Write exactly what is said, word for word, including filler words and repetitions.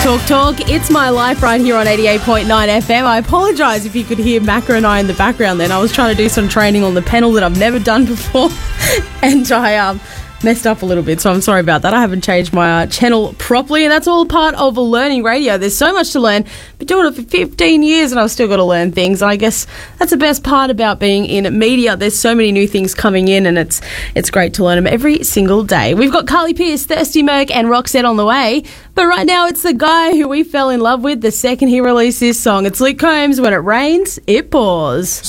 Talk Talk. It's my life right here on eighty-eight point nine F M. I apologise if you could hear Macca and I in the background then. I was trying to do some training on the panel that I've never done before and I um, messed up a little bit, so I'm sorry about that. I haven't changed my uh, channel properly, and that's all part of learning radio. There's so much to learn. Been doing it for fifteen years and I've still got to learn things. And I guess that's the best part about being in media. There's so many new things coming in and it's it's great to learn them every single day. We've got Carly Pearce, Thirsty Merc and Roxette on the way. But right now it's the guy who we fell in love with the second he released this song. It's Luke Combs. When it rains, it pours.